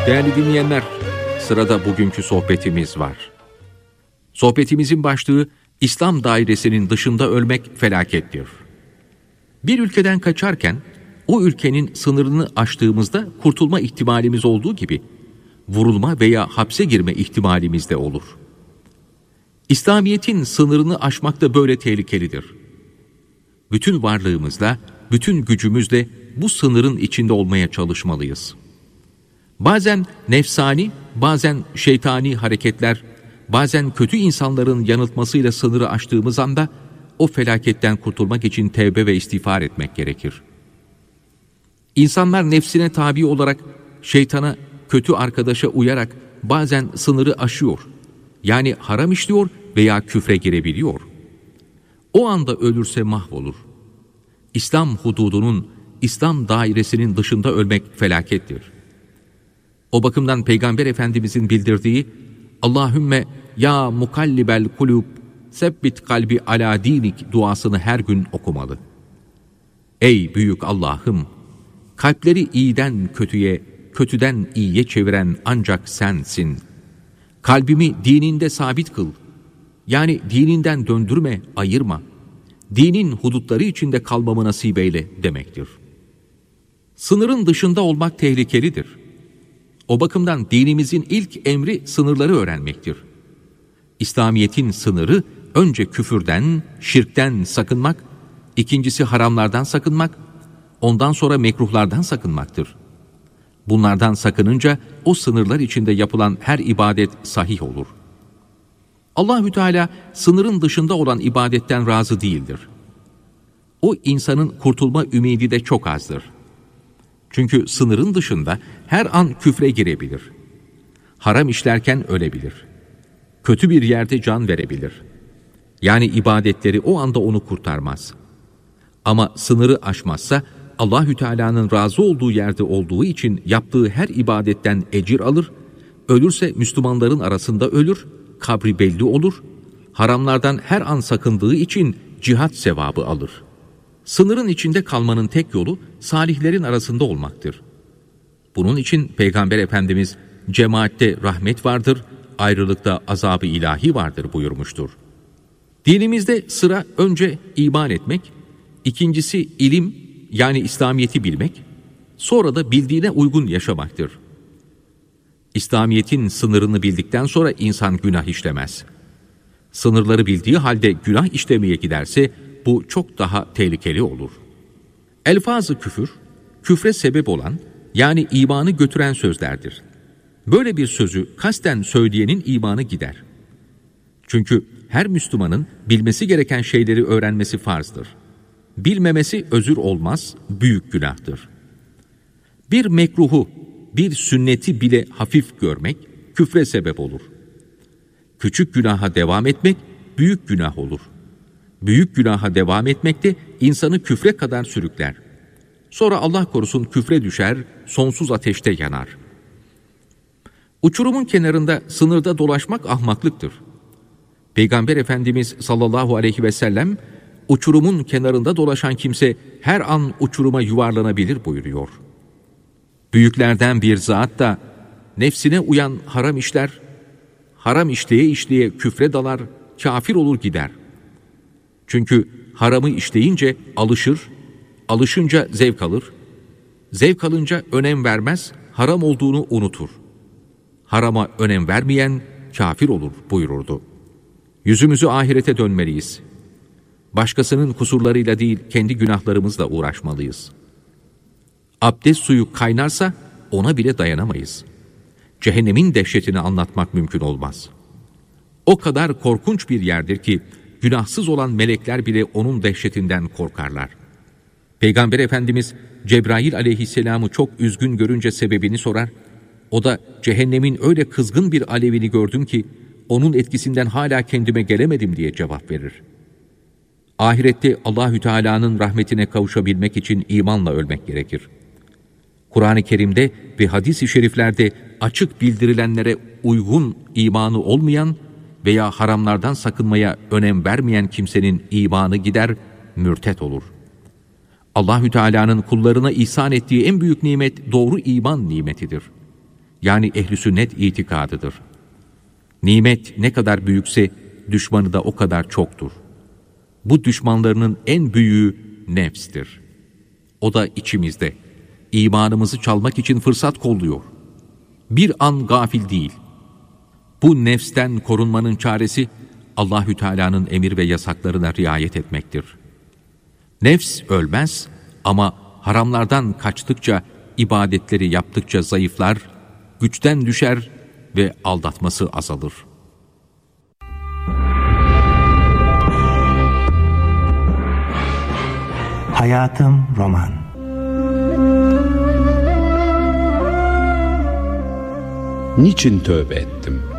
Değerli dinleyenler, sırada bugünkü sohbetimiz var. Sohbetimizin başlığı, İslam dairesinin dışında ölmek felakettir. Bir ülkeden kaçarken, o ülkenin sınırını aştığımızda kurtulma ihtimalimiz olduğu gibi, vurulma veya hapse girme ihtimalimiz de olur. İslamiyet'in sınırını aşmak da böyle tehlikelidir. Bütün varlığımızla, bütün gücümüzle bu sınırın içinde olmaya çalışmalıyız. Bazen nefsani, bazen şeytani hareketler, bazen kötü insanların yanıltmasıyla sınırı aştığımız anda o felaketten kurtulmak için tevbe ve istiğfar etmek gerekir. İnsanlar nefsine tabi olarak, şeytana, kötü arkadaşa uyarak bazen sınırı aşıyor. Yani haram işliyor veya küfre girebiliyor. O anda ölürse mahvolur. İslam hududunun, İslam dairesinin dışında ölmek felakettir. O bakımdan Peygamber Efendimizin bildirdiği Allahümme ya mukallibel kulub sebbit kalbi ala dinik duasını her gün okumalı. Ey büyük Allah'ım, kalpleri iyiden kötüye, kötüden iyiye çeviren ancak sensin. Kalbimi dininde sabit kıl. Yani dininden döndürme, ayırma. Dinin hudutları içinde kalmamı nasip eyle demektir. Sınırın dışında olmak tehlikelidir. O bakımdan dinimizin ilk emri sınırları öğrenmektir. İslamiyet'in sınırı önce küfürden, şirkten sakınmak, ikincisi haramlardan sakınmak, ondan sonra mekruhlardan sakınmaktır. Bunlardan sakınınca o sınırlar içinde yapılan her ibadet sahih olur. Allahü Teala sınırın dışında olan ibadetten razı değildir. O insanın kurtulma ümidi de çok azdır. Çünkü sınırın dışında her an küfre girebilir. Haram işlerken ölebilir. Kötü bir yerde can verebilir. Yani ibadetleri o anda onu kurtarmaz. Ama sınırı aşmazsa Allahü Teala'nın razı olduğu yerde olduğu için yaptığı her ibadetten ecir alır, ölürse Müslümanların arasında ölür, kabri belli olur, haramlardan her an sakındığı için cihat sevabı alır. Sınırın içinde kalmanın tek yolu salihlerin arasında olmaktır. Bunun için Peygamber Efendimiz cemaatte rahmet vardır, ayrılıkta azab-ı ilahi vardır buyurmuştur. Dinimizde sıra önce iman etmek, ikincisi ilim yani İslamiyet'i bilmek, sonra da bildiğine uygun yaşamaktır. İslamiyet'in sınırını bildikten sonra insan günah işlemez. Sınırları bildiği halde günah işlemeye giderse bu çok daha tehlikeli olur. Elfaz-ı küfür, küfre sebep olan yani imanı götüren sözlerdir. Böyle bir sözü kasten söyleyenin imanı gider. Çünkü her Müslümanın bilmesi gereken şeyleri öğrenmesi farzdır. Bilmemesi özür olmaz, büyük günahtır. Bir mekruhu, bir sünneti bile hafif görmek küfre sebep olur. Küçük günaha devam etmek büyük günah olur. Büyük günaha devam etmek de insanı küfre kadar sürükler. Sonra Allah korusun küfre düşer, sonsuz ateşte yanar. Uçurumun kenarında sınırda dolaşmak ahmaklıktır. Peygamber Efendimiz sallallahu aleyhi ve sellem, uçurumun kenarında dolaşan kimse her an uçuruma yuvarlanabilir buyuruyor. Büyüklerden bir zat da nefsine uyan haram işler, haram işleye işleye küfre dalar, kafir olur gider. Çünkü haramı işleyince alışır, alışınca zevk alır, zevk alınca önem vermez, haram olduğunu unutur. Harama önem vermeyen kafir olur buyururdu. Yüzümüzü ahirete dönmeliyiz. Başkasının kusurlarıyla değil, kendi günahlarımızla uğraşmalıyız. Abdest suyu kaynarsa ona bile dayanamayız. Cehennemin dehşetini anlatmak mümkün olmaz. O kadar korkunç bir yerdir ki, günahsız olan melekler bile onun dehşetinden korkarlar. Peygamber Efendimiz Cebrail aleyhisselamı çok üzgün görünce sebebini sorar. O da cehennemin öyle kızgın bir alevini gördüm ki onun etkisinden hala kendime gelemedim diye cevap verir. Ahirette Allahü Teala'nın rahmetine kavuşabilmek için imanla ölmek gerekir. Kur'an-ı Kerim'de ve hadis-i şeriflerde açık bildirilenlere uygun imanı olmayan veya haramlardan sakınmaya önem vermeyen kimsenin imanı gider, mürtet olur. Allahü Teala'nın kullarına ihsan ettiği en büyük nimet doğru iman nimetidir. yani ehl-i sünnet itikadıdır. Nimet ne kadar büyükse düşmanı da o kadar çoktur. Bu düşmanlarının en büyüğü nefstir. O da içimizde. İmanımızı çalmak için fırsat kolluyor. Bir an gafil değil. Bu nefsten korunmanın çaresi Allahü Teala'nın emir ve yasaklarına riayet etmektir. Nefs ölmez ama haramlardan kaçtıkça, ibadetleri yaptıkça zayıflar, güçten düşer ve aldatması azalır. Hayatım roman. Niçin tövbe ettim?